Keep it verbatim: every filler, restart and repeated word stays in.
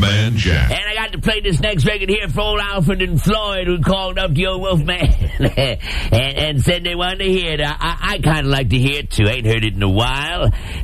Wolfman Jack. And I got to play this next record here for old Alfred and Floyd, who called up the old Wolfman and, and said they wanted to hear it. I, I, I kind of like to hear it, too. Ain't heard it in a while.